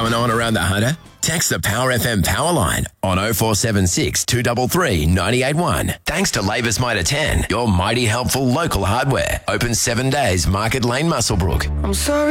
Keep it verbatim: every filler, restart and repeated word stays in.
going on around the Hunter? Text the Power F M Powerline on oh four seven six, two three three, nine eight one. Thanks to Labour's Mitre ten, your mighty helpful local hardware. Open seven days, Market Lane, Muswellbrook. I'm sorry.